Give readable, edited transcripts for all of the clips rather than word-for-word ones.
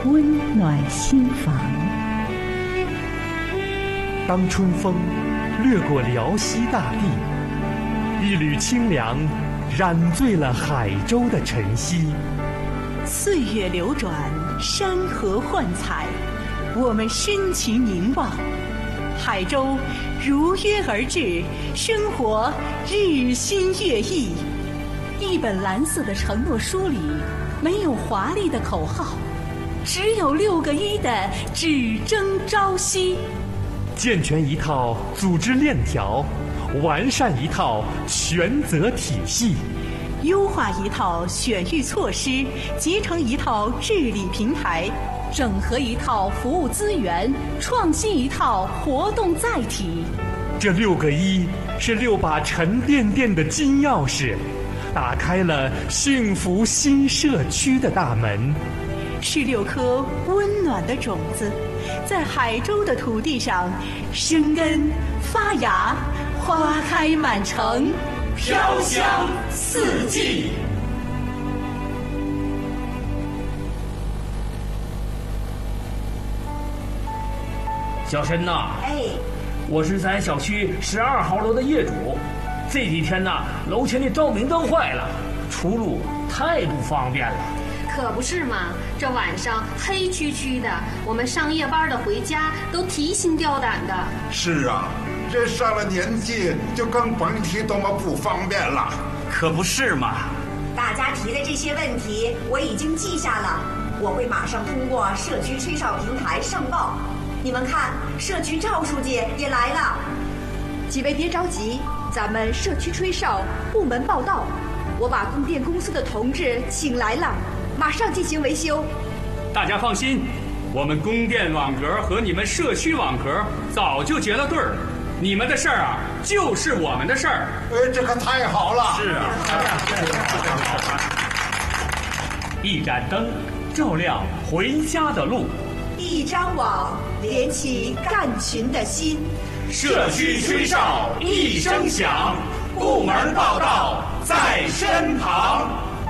温暖心房。 当春风掠过辽西大地，一缕清凉染醉了海州的晨曦。 岁月流转，山河幻彩，我们深情凝望，海州如约而至，生活日新月异。一本蓝色的承诺书里，没有华丽的口号，只有6个1的只争朝夕。 健全一套组织链条，完善一套权责体系， 优化一套选育措施，集成一套治理平台，整合一套服务资源，创新一套活动载体。 这6个1是6把沉甸甸的金钥匙，打开了幸福新社区的大门， 是6颗温暖的种子，在海州的土地上生根发芽，花开满城， 飘香四季。 小申呐， 哎， 我是咱小区12号楼的业主。这几天呢，楼前的照明灯坏了，出入太不方便了。 可不是嘛，这晚上黑黢黢的，我们上夜班的回家都提心吊胆的。 是啊，这上了年纪就更甭提多么不方便了。 可不是嘛。 大家提的这些问题我已经记下了，我会马上通过社区吹哨平台上报。你们看，社区赵书记也来了。 几位别着急，咱们社区吹哨部门报道，我把供电公司的同志请来了，马上进行维修。 大家放心，我们供电网格和你们社区网格早就结了对儿，你们的事儿啊就是我们的事儿。 这可太好了。 是啊。一盏灯照亮回家的路， 一张网连起干群的心。 社区吹哨一声响，部门报道在身旁。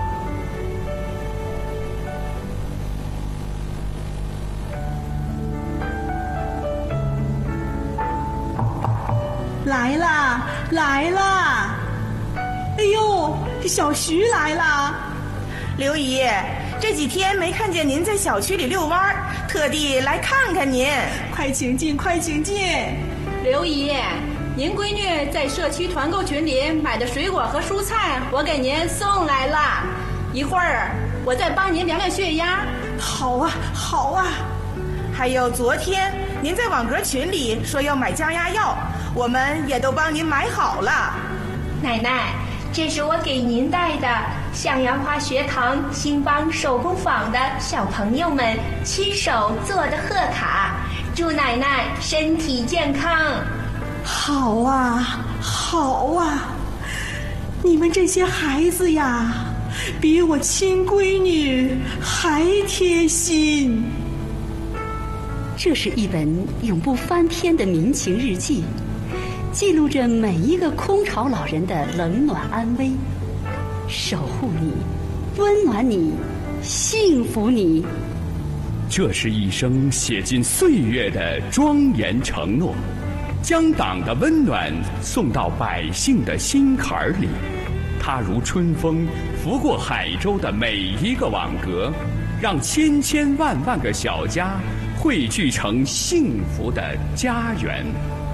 来啦来啦！哎呦，小徐来啦！ 刘姨，这几天没看见您在小区里遛弯，特地来看看您。 快请进，快请进。 刘姨，您闺女在社区团购群里买的水果和蔬菜，我给您送来了。一会儿我再帮您量量血压。 好啊，好啊。 还有昨天您在网格群里说要买降压药，我们也都帮您买好了。 奶奶，这是我给您带的向阳花学堂兴邦手工坊的小朋友们亲手做的贺卡，祝奶奶身体健康。 好啊，好啊，你们这些孩子呀，比我亲闺女还贴心。 这是一本永不翻篇的民情日记，记录着每一个空巢老人的冷暖安危，守护你，温暖你，幸福你。 这是一生写进岁月的庄严承诺，将党的温暖送到百姓的心坎里。它如春风拂过海州的每一个网格，让千千万万个小家汇聚成幸福的家园。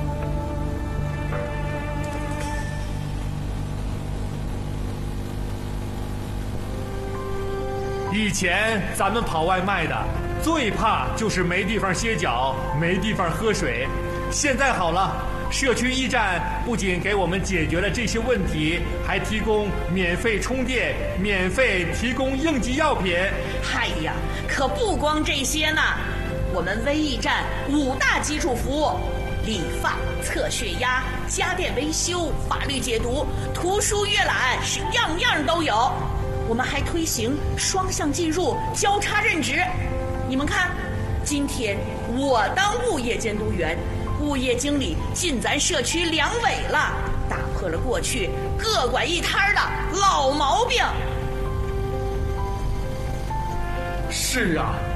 以前咱们跑外卖的最怕就是没地方歇脚，没地方喝水。现在好了，社区驿站不仅给我们解决了这些问题，还提供免费充电，免费提供应急药品。 哎呀，可不光这些呢，我们微驿站5大基础服务：理发、测血压、家电维修、法律解读、图书阅览，是样样都有。我们还推行双向进入、交叉任职。你们看，今天我当物业监督员，物业经理进咱社区两委了，打破了过去各管一摊的老毛病。 是啊，